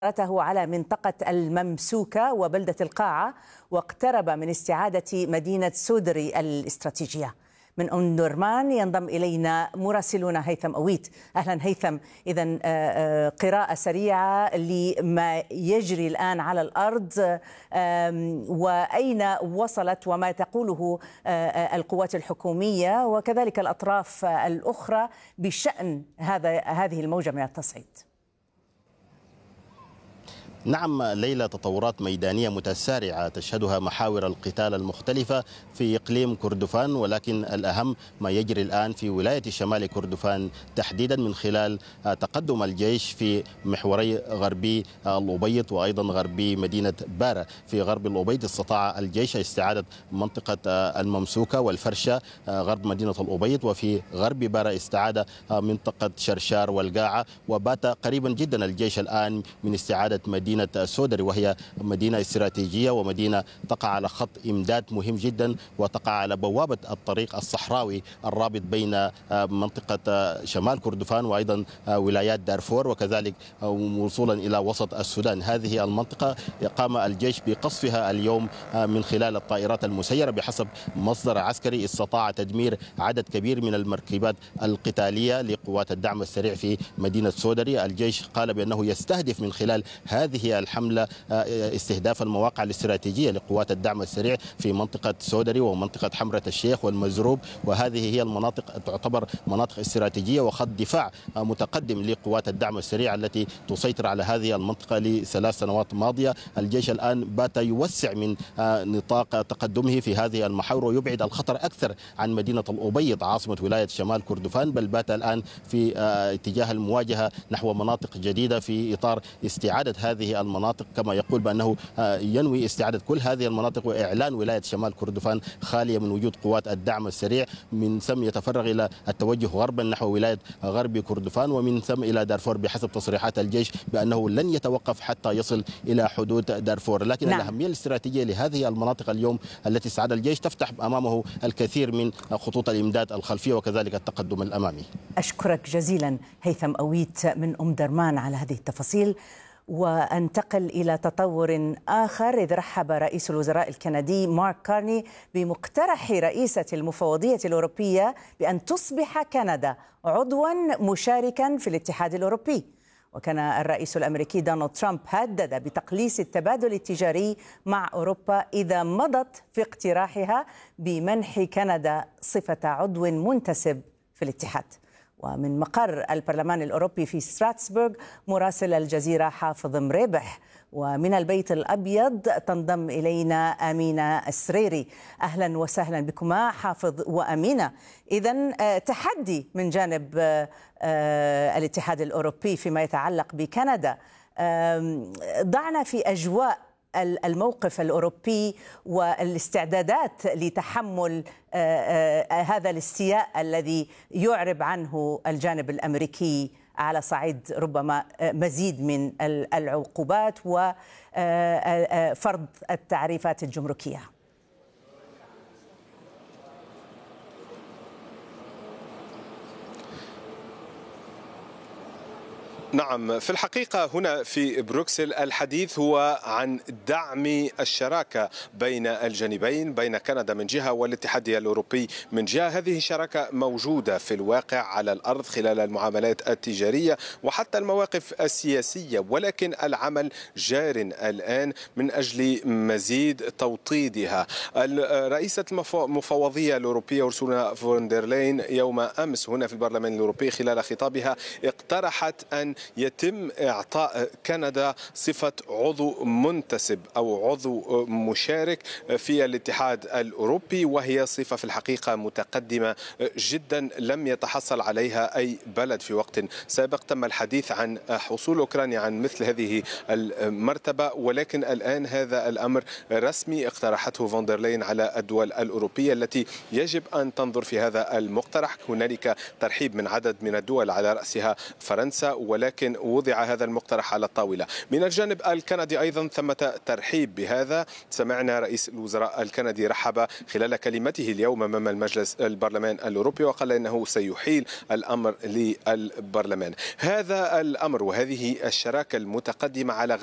على منطقة الممسوكة وبلدة القاعة، واقترب من استعادة مدينة سودري الاستراتيجية. من أم درمان ينضم إلينا مراسلنا هيثم أويت. أهلا هيثم. إذن قراءة سريعة لما يجري الآن على الأرض، وأين وصلت وما تقوله القوات الحكومية وكذلك الأطراف الأخرى بشأن هذه الموجة من التصعيد. نعم ليلى، تطورات ميدانية متسارعة تشهدها محاور القتال المختلفة في إقليم كردفان، ولكن الأهم ما يجري الآن في ولاية شمال كردفان تحديدا من خلال تقدم الجيش في محوري غربي الأبيض وأيضا غربي مدينة بارة. في غرب الأبيض استطاع الجيش استعادة منطقة الممسوكة والفرشة غرب مدينة الأبيض، وفي غرب بارة استعاد منطقة شرشار والقاعة، وبات قريبا جدا الجيش الآن من استعادة مدينة سودري، وهي مدينة استراتيجية ومدينة تقع على خط إمداد مهم جدا، وتقع على بوابة الطريق الصحراوي الرابط بين منطقة شمال كردفان وأيضا ولايات دارفور، وكذلك وصولا إلى وسط السودان. هذه المنطقة قام الجيش بقصفها اليوم من خلال الطائرات المسيرة. بحسب مصدر عسكري استطاع تدمير عدد كبير من المركبات القتالية لقوات الدعم السريع في مدينة سودري. الجيش قال بأنه يستهدف من خلال هذه الحملة استهداف المواقع الاستراتيجية لقوات الدعم السريع في منطقة سودري ومنطقة حمرة الشيخ والمزروب، وهذه هي المناطق تعتبر مناطق استراتيجية وخط دفاع متقدم لقوات الدعم السريع التي تسيطر على هذه المنطقة ل3 سنوات ماضية. الجيش الآن بات يوسع من نطاق تقدمه في هذه المحاور ويبعد الخطر أكثر عن مدينة الأبيض عاصمة ولاية شمال كردفان، بل بات الآن في اتجاه المواجهة نحو مناطق جديدة في إطار استعادة هذه المناطق، كما يقول بأنه ينوي استعادة كل هذه المناطق وإعلان ولاية شمال كردفان خالية من وجود قوات الدعم السريع. من ثم يتفرغ إلى التوجه غربا نحو ولاية غرب كردفان ومن ثم إلى دارفور، بحسب تصريحات الجيش بأنه لن يتوقف حتى يصل إلى حدود دارفور. لكن نعم. الأهمية الاستراتيجية لهذه المناطق اليوم التي استعاد الجيش تفتح أمامه الكثير من خطوط الإمداد الخلفية وكذلك التقدم الأمامي. أشكرك جزيلا هيثم أويت من أم درمان على هذه التفاصيل. وانتقل إلى تطور آخر، إذ رحب رئيس الوزراء الكندي مارك كارني بمقترح رئيسة المفوضية الأوروبية بأن تصبح كندا عضوا مشاركا في الاتحاد الأوروبي. وكان الرئيس الأمريكي دونالد ترامب هدد بتقليص التبادل التجاري مع أوروبا إذا مضت في اقتراحها بمنح كندا صفة عضو منتسب في الاتحاد. ومن مقر البرلمان الأوروبي في ستراسبورغ مراسل الجزيرة حافظ مريبح، ومن البيت الأبيض تنضم إلينا أمينة السريري. أهلا وسهلا بكما حافظ وأمينة. إذن تحدي من جانب الاتحاد الأوروبي فيما يتعلق بكندا. ضعنا في أجواء الموقف الأوروبي والاستعدادات لتحمل هذا الاستياء الذي يعرب عنه الجانب الأمريكي على صعيد ربما مزيد من العقوبات وفرض التعريفات الجمركية. نعم، في الحقيقة هنا في بروكسل الحديث هو عن دعم الشراكة بين الجانبين، بين كندا من جهة والاتحاد الأوروبي من جهة. هذه الشراكة موجودة في الواقع على الأرض خلال المعاملات التجارية وحتى المواقف السياسية، ولكن العمل جار الآن من أجل مزيد توطيدها. رئيسة المفوضية الأوروبية أورسولا فون دير لاين يوم أمس هنا في البرلمان الأوروبي خلال خطابها اقترحت أن يتم إعطاء كندا صفة عضو منتسب أو عضو مشارك في الاتحاد الأوروبي، وهي صفة في الحقيقة متقدمة جدا لم يتحصل عليها أي بلد في وقت سابق. تم الحديث عن حصول أوكرانيا عن مثل هذه المرتبة، ولكن الآن هذا الأمر رسمي اقترحته فون دير لاين على الدول الأوروبية التي يجب أن تنظر في هذا المقترح. هنالك ترحيب من عدد من الدول على رأسها فرنسا، ولكن ولكن وضع هذا المقترح على الطاولة. من الجانب الكندي أيضا ثمة ترحيب بهذا. سمعنا رئيس الوزراء الكندي رحب خلال كلمته اليوم أمام المجلس البرلمان الأوروبي وقال إنه سيحيل الأمر للبرلمان. هذا الأمر وهذه الشراكة المتقدمة على